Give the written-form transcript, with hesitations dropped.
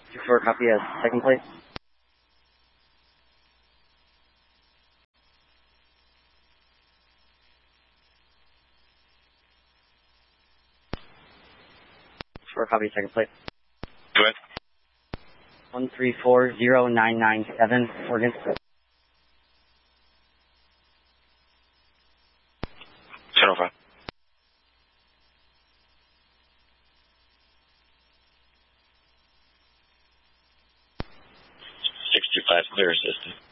For a copy of second plate. For a copy of second plate. Go ahead. 1340997, Oregon. Channel 5. Clear assistant.